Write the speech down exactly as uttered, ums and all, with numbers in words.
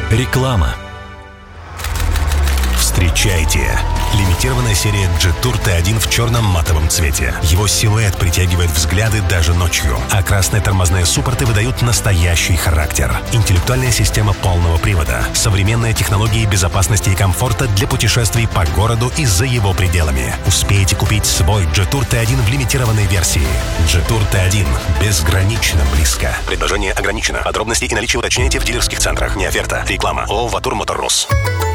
Реклама. Встречайте! Лимитированная серия Jetour ти один в черном матовом цвете. Его силуэт притягивает взгляды даже ночью, а красные тормозные суппорты выдают настоящий характер. Интеллектуальная система полного привода, современные технологии безопасности и комфорта для путешествий по городу и за его пределами. Успейте купить свой Jetour ти один в лимитированной версии. Jetour ти один. Безгранично близко. Предложение ограничено. Подробности и наличие уточняйте в дилерских центрах. Не оферта. Реклама. ООО «Ватур Мотор Рус».